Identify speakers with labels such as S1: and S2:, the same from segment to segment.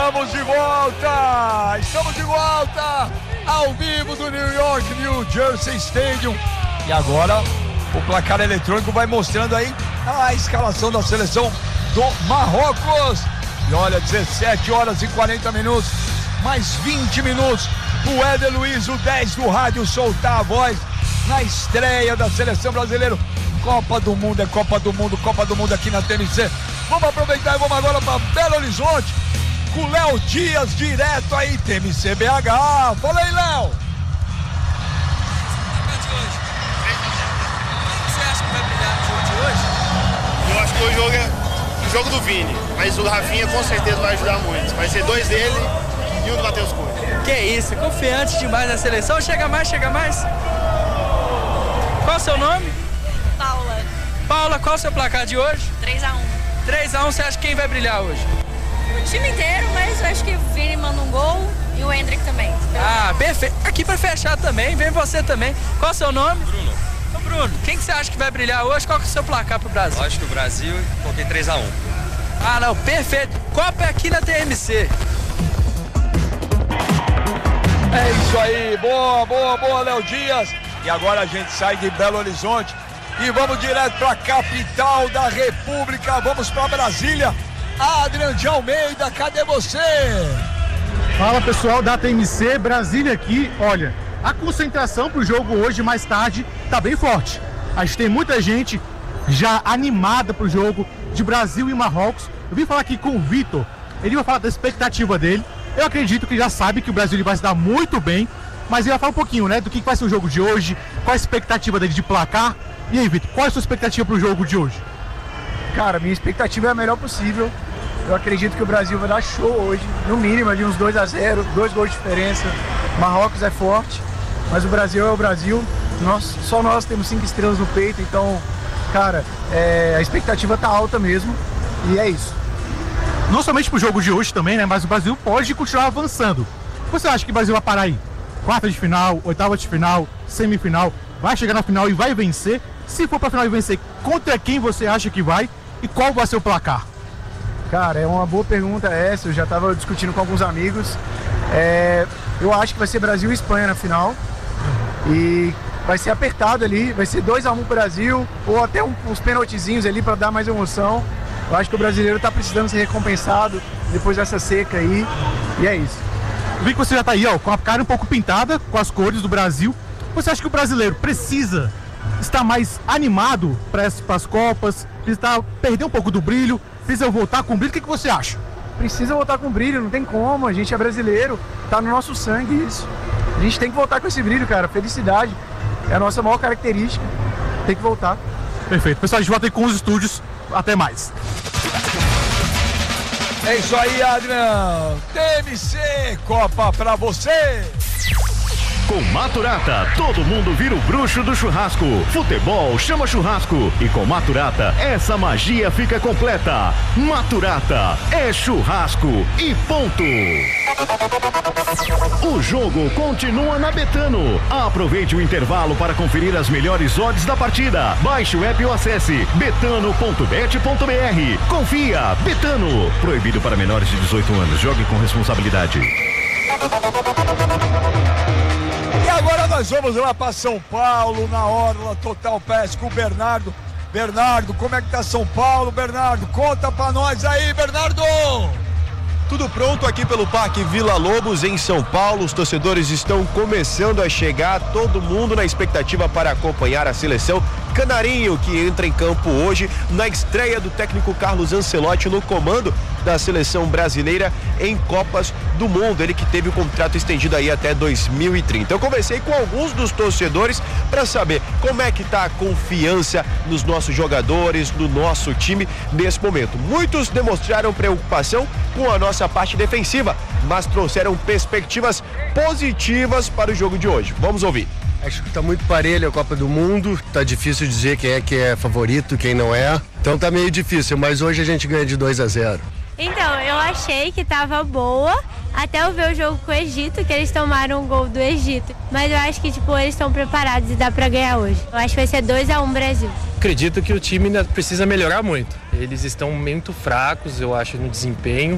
S1: Estamos de volta! Estamos de volta! Ao vivo do New York, New Jersey Stadium. E agora o placar eletrônico vai mostrando aí a escalação da seleção do Marrocos. E olha, 17 horas e 40 minutos, mais 20 minutos o Éder Luiz, o 10 do rádio, soltar a voz na estreia da seleção brasileira. Copa do Mundo, é Copa do Mundo aqui na TMC. Vamos aproveitar e vamos agora para Belo Horizonte com o Léo Dias, direto aí, TMC BH. Fala aí, Léo.
S2: Você acha que vai brilhar no jogo de hoje?
S3: Eu acho que o jogo é o jogo do Vini, mas o Rafinha com certeza vai ajudar muito. Vai ser 2 dele e 1 do Matheus Cunha.
S2: Que isso, confiante demais na seleção. Chega mais. Qual o seu nome?
S4: Paula.
S2: Paula, qual o seu placar de hoje?
S4: 3-1.
S2: 3-1, você acha que quem vai brilhar hoje?
S4: O time inteiro, mas eu acho que o Vini manda um gol e o Hendrick também.
S2: Ah, perfeito. Aqui pra fechar também, vem você também. Qual o seu nome?
S5: Bruno.
S2: Ô, Bruno, quem que você acha que vai brilhar hoje? Qual que é o seu placar pro Brasil?
S5: Eu acho que o Brasil, coloquei 3-1.
S2: Ah, não, perfeito. Copa é aqui na TMC.
S1: É isso aí, boa, Léo Dias. E agora a gente sai de Belo Horizonte e vamos direto para a capital da República. Vamos para Brasília. Adrian de Almeida, cadê você?
S6: Fala, pessoal da TMC, Brasília aqui. Olha, a concentração para o jogo hoje, mais tarde, tá bem forte. A gente tem muita gente já animada para o jogo de Brasil e Marrocos. Eu vim falar aqui com o Vitor, ele vai falar da expectativa dele. Eu acredito que ele já sabe que o Brasil vai se dar muito bem, mas ele vai falar um pouquinho, né, do que vai ser o jogo de hoje, qual a expectativa dele de placar. E aí, Vitor, qual é a sua expectativa para o jogo de hoje?
S7: Cara, minha expectativa é a melhor possível. Eu acredito que o Brasil vai dar show hoje, no mínimo ali uns 2-0, 2 gols de diferença. Marrocos é forte, mas o Brasil é o Brasil. Só nós temos 5 estrelas no peito, então, cara, a expectativa tá alta mesmo, e é isso.
S6: Não somente pro jogo de hoje também, né, mas o Brasil pode continuar avançando. Você acha que o Brasil vai parar aí? Quarta de final, oitava de final, semifinal, vai chegar na final e vai vencer? Se for pra final e vencer, contra quem você acha que vai? E qual vai ser o placar?
S7: Cara, é uma boa pergunta essa, eu já tava discutindo com alguns amigos. Eu acho que vai ser Brasil e Espanha na final. E vai ser apertado ali, vai ser 2-1 pro Brasil, ou até uns pênaltizinhos ali para dar mais emoção. Eu acho que o brasileiro tá precisando ser recompensado depois dessa seca aí, e é isso.
S6: Eu vi que você já tá aí, ó, com a cara um pouco pintada, com as cores do Brasil. Você acha que o brasileiro precisa estar mais animado para as Copas? Precisa perder um pouco do brilho? Precisa voltar com brilho? O que você acha?
S7: Precisa voltar com brilho, não tem como, a gente é brasileiro, tá no nosso sangue isso. A gente tem que voltar com esse brilho, cara, felicidade é a nossa maior característica, tem que voltar.
S6: Perfeito, pessoal, a gente volta aí com os estúdios, até mais.
S1: É isso aí, Adrian. TMC, Copa pra você.
S8: Com Maturata, todo mundo vira o bruxo do churrasco. Futebol chama churrasco. E com Maturata, essa magia fica completa. Maturata é churrasco e ponto. O jogo continua na Betano. Aproveite o intervalo para conferir as melhores odds da partida. Baixe o app ou acesse betano.bet.br. Confia, Betano. Proibido para menores de 18 anos. Jogue com responsabilidade.
S1: E agora nós vamos lá para São Paulo, na Orla Total Pass com o Bernardo. Bernardo, como é que tá São Paulo, Bernardo? Conta pra nós aí, Bernardo!
S9: Tudo pronto aqui pelo Parque Vila Lobos, em São Paulo. Os torcedores estão começando a chegar, todo mundo na expectativa para acompanhar a seleção Canarinho, que entra em campo hoje na estreia do técnico Carlos Ancelotti no comando da seleção brasileira em Copas do Mundo. Ele que teve o contrato estendido aí até 2030. Eu conversei com alguns dos torcedores para saber como é que tá a confiança nos nossos jogadores, no nosso time nesse momento. Muitos demonstraram preocupação com a nossa parte defensiva, mas trouxeram perspectivas positivas para o jogo de hoje. Vamos ouvir.
S10: Acho que tá muito parelho a Copa do Mundo, tá difícil dizer quem é que é favorito, quem não é. Então tá meio difícil, mas hoje a gente ganha de 2-0.
S11: Então, eu achei que tava boa, até eu ver o jogo com o Egito, que eles tomaram um gol do Egito. Mas eu acho que, eles estão preparados e dá pra ganhar hoje. Eu acho que vai ser 2-1 Brasil.
S12: Acredito que o time ainda precisa melhorar muito. Eles estão muito fracos, eu acho, no desempenho.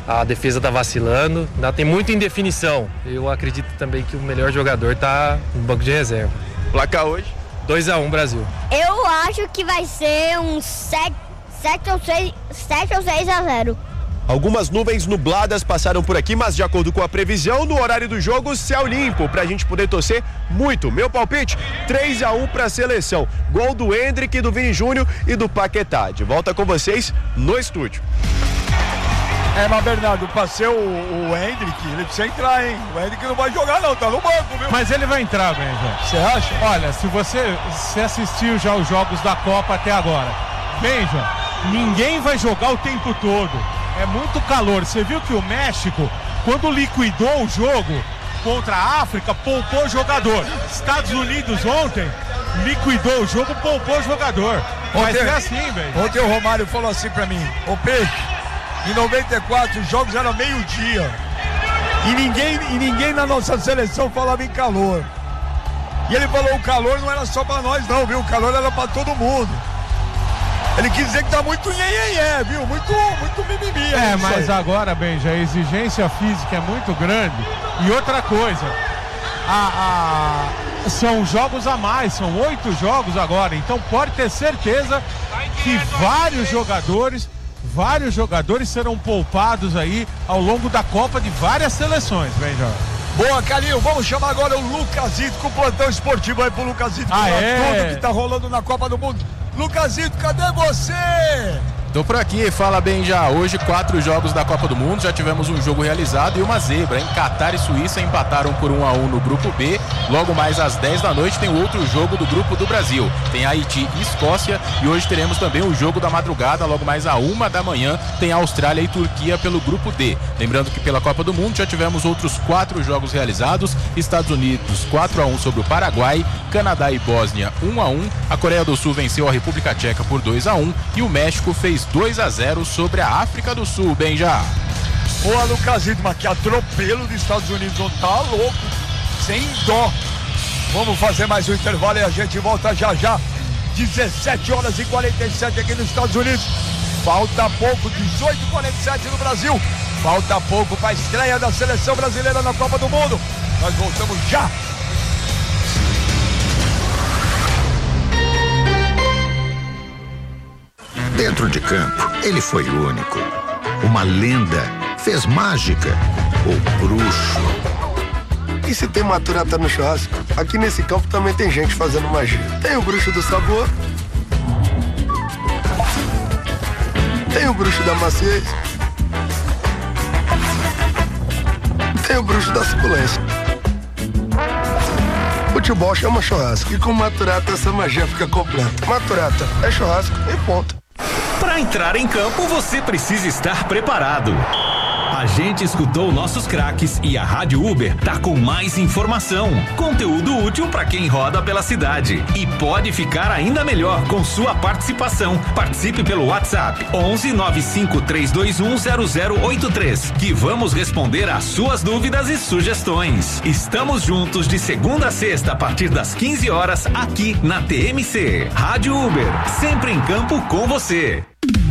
S12: A defesa tá vacilando, ainda tem muita indefinição. Eu acredito também que o melhor jogador tá no banco de reserva.
S9: Placar hoje?
S12: 2-1 Brasil.
S13: Eu acho que vai ser um 7 ou 6-0.
S9: Algumas nuvens nubladas passaram por aqui, mas de acordo com a previsão, no horário do jogo, céu limpo, pra gente poder torcer muito. Meu palpite, 3-1 pra seleção. Gol do Endrick, do Vini Júnior e do Paquetá. De volta com vocês no estúdio.
S1: Mas Bernardo, pra ser o Endrick, ele precisa entrar, hein? O Endrick não vai jogar não, tá no banco, viu?
S14: Mas ele vai entrar, Benja.
S1: Você acha?
S14: Olha, se você assistiu já os jogos da Copa até agora, Benja, ninguém vai jogar o tempo todo. É muito calor. Você viu que o México, quando liquidou o jogo contra a África, poupou o jogador. Estados Unidos ontem liquidou o jogo, poupou o jogador. Mas é assim, velho.
S1: Ontem o Romário falou assim pra mim: ô Peixe, em 94 os jogos eram meio-dia. E ninguém na nossa seleção falava em calor. E ele falou: o calor não era só pra nós não, viu? O calor era pra todo mundo. Ele quis dizer que tá muito nhenhenhé, viu? Muito mimimi.
S14: Mas agora, Benja, a exigência física é muito grande. E outra coisa, são jogos a mais, são 8 jogos agora. Então pode ter certeza que vários jogadores serão poupados aí ao longo da Copa de várias seleções, Benja.
S1: Boa, Calil, vamos chamar agora o Lucasito com o plantão esportivo aí pro Lucasito falar tudo que tá rolando na Copa do Mundo. Lucasito, cadê você?
S15: Tô por aqui, fala bem já. Hoje 4 jogos da Copa do Mundo, já tivemos um jogo realizado e uma zebra, hein? Catar e Suíça empataram por 1-1 no grupo B. Logo mais às 10 da noite tem outro jogo do grupo do Brasil. Tem Haiti e Escócia e hoje teremos também o jogo da madrugada, logo mais à 1 da manhã tem Austrália e Turquia pelo grupo D. Lembrando que pela Copa do Mundo já tivemos outros 4 jogos realizados. Estados Unidos 4-1 sobre o Paraguai, Canadá e Bósnia 1-1, a Coreia do Sul venceu a República Tcheca por 2-1 e o México fez 2-0 sobre a África do Sul, bem já.
S1: Boa, Lucasito, mas que atropelo dos Estados Unidos, não tá louco, sem dó. Vamos fazer mais um intervalo e a gente volta já já. 17h47 aqui nos Estados Unidos. Falta pouco, 18h47 no Brasil. Falta pouco para a estreia da seleção brasileira na Copa do Mundo. Nós voltamos já.
S16: Dentro de campo, ele foi único. Uma lenda, fez mágica, o bruxo.
S10: E se tem Maturata no churrasco, aqui nesse campo também tem gente fazendo magia. Tem o bruxo do sabor, tem o bruxo da maciez, tem o bruxo da suculência. Futebol chama churrasco e com Maturata essa magia fica completa. Maturata é churrasco e ponto.
S17: Para entrar em campo, você precisa estar preparado. A gente escutou nossos craques e a Rádio Uber tá com mais informação, conteúdo útil para quem roda pela cidade e pode ficar ainda melhor com sua participação. Participe pelo WhatsApp 11 95 321 0083 que vamos responder às suas dúvidas e sugestões. Estamos juntos de segunda a sexta a partir das 15 horas aqui na TMC. Rádio Uber, sempre em campo com você.